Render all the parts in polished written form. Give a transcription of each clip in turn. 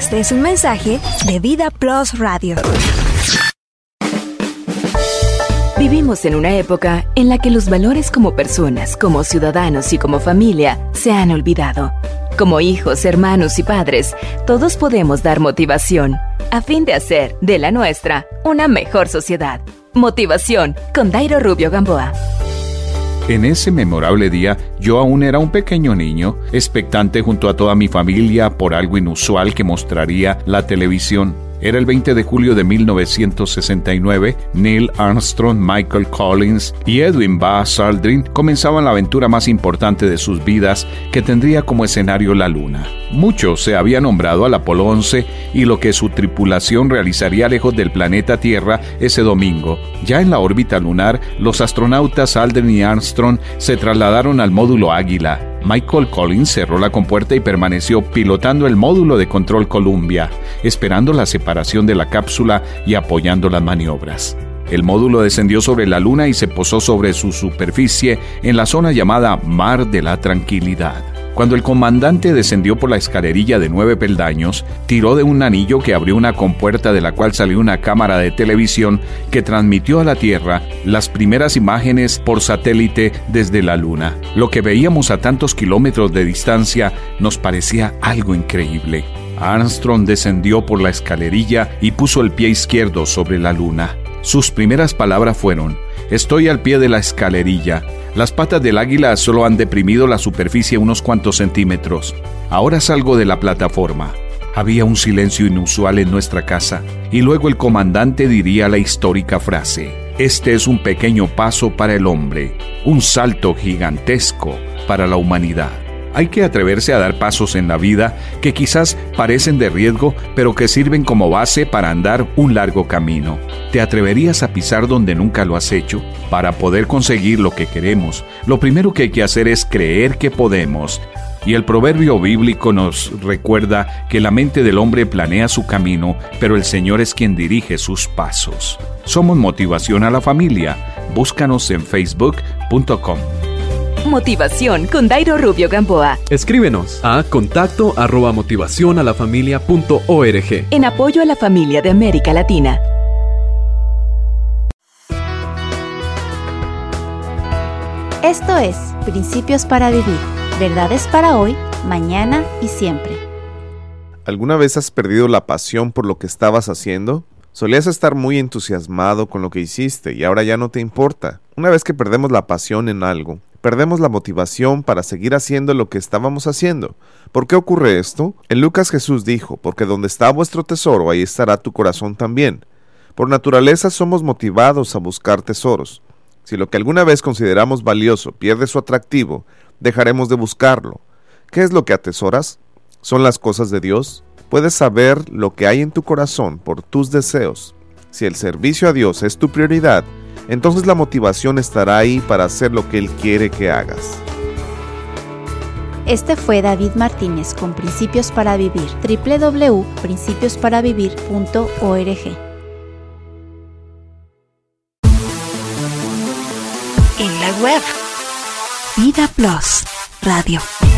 Este es un mensaje de Vida Plus Radio. Vivimos en una época en la que los valores como personas, como ciudadanos y como familia se han olvidado. Como hijos, hermanos y padres, todos podemos dar motivación a fin de hacer de la nuestra una mejor sociedad. Motivación con Dairo Rubio Gamboa. En ese memorable día, yo aún era un pequeño niño, expectante junto a toda mi familia por algo inusual que mostraría la televisión. Era el 20 de julio de 1969, Neil Armstrong, Michael Collins y Edwin Buzz Aldrin comenzaban la aventura más importante de sus vidas, que tendría como escenario la Luna. Muchos se había nombrado al Apolo 11 y lo que su tripulación realizaría lejos del planeta Tierra ese domingo. Ya en la órbita lunar, los astronautas Aldrin y Armstrong se trasladaron al módulo Águila. Michael Collins cerró la compuerta y permaneció pilotando el módulo de control Columbia, esperando la separación de la cápsula y apoyando las maniobras. El módulo descendió sobre la Luna y se posó sobre su superficie en la zona llamada Mar de la Tranquilidad. Cuando el comandante descendió por la escalerilla de 9 peldaños, tiró de un anillo que abrió una compuerta de la cual salió una cámara de televisión que transmitió a la Tierra las primeras imágenes por satélite desde la Luna. Lo que veíamos a tantos kilómetros de distancia nos parecía algo increíble. Armstrong descendió por la escalerilla y puso el pie izquierdo sobre la Luna. Sus primeras palabras fueron: «Estoy al pie de la escalerilla. Las patas del águila solo han deprimido la superficie unos cuantos centímetros. Ahora salgo de la plataforma». Había un silencio inusual en nuestra casa, y luego el comandante diría la histórica frase: «Este es un pequeño paso para el hombre, un salto gigantesco para la humanidad». Hay que atreverse a dar pasos en la vida que quizás parecen de riesgo, pero que sirven como base para andar un largo camino. ¿Te atreverías a pisar donde nunca lo has hecho? Para poder conseguir lo que queremos, lo primero que hay que hacer es creer que podemos. Y el proverbio bíblico nos recuerda que la mente del hombre planea su camino, pero el Señor es quien dirige sus pasos. Somos Motivación a la Familia. Búscanos en facebook.com. Motivación con Dairo Rubio Gamboa. Escríbenos a contacto@motivacionalafamilia.org. En apoyo a la familia de América Latina. Esto es Principios para Vivir. Verdades para hoy, mañana y siempre. ¿Alguna vez has perdido la pasión por lo que estabas haciendo? Solías estar muy entusiasmado con lo que hiciste y ahora ya no te importa. Una vez que perdemos la pasión en algo, perdemos la motivación para seguir haciendo lo que estábamos haciendo. ¿Por qué ocurre esto? En Lucas Jesús dijo: «Porque donde está vuestro tesoro, ahí estará tu corazón también». Por naturaleza somos motivados a buscar tesoros. Si lo que alguna vez consideramos valioso pierde su atractivo, dejaremos de buscarlo. ¿Qué es lo que atesoras? ¿Son las cosas de Dios? Puedes saber lo que hay en tu corazón por tus deseos. Si el servicio a Dios es tu prioridad, entonces la motivación estará ahí para hacer lo que Él quiere que hagas. Este fue David Martínez con Principios para Vivir. www.principiosparavivir.org. En la web, Vida Plus Radio.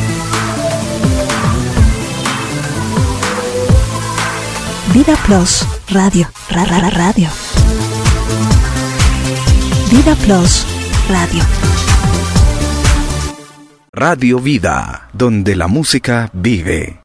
Vida Plus Radio. Radio. Vida Plus Radio. Radio Vida, donde la música vive.